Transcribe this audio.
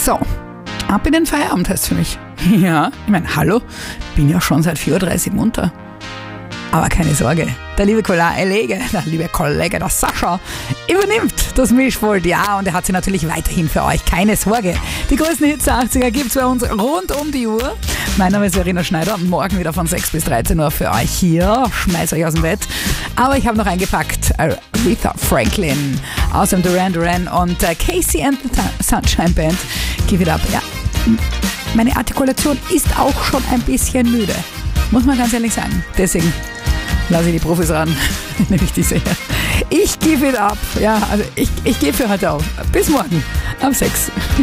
So, ab in den Feierabend heißt es für mich. Ja, ich meine, hallo, bin ja schon seit 4.30 Uhr munter. Aber keine Sorge, der liebe Kollege, der Sascha, übernimmt das Mischpult, ja, und er hat sie natürlich weiterhin für euch, keine Sorge. Die größten Hits der 80er gibt es bei uns rund um die Uhr. Mein Name ist Verena Schneider, morgen wieder von 6 bis 13 Uhr für euch hier, schmeiß euch aus dem Bett. Aber ich habe noch eingepackt, Aretha Franklin aus dem Duran Duran und Casey and the Sunshine Band, Give It Up. Ja, meine Artikulation ist auch schon ein bisschen müde, muss man ganz ehrlich sagen, deswegen lasse ich die Profis ran, nämlich diese hier. Ich give it up. Ja, also ich gehe für heute auf. Bis morgen, ab 6.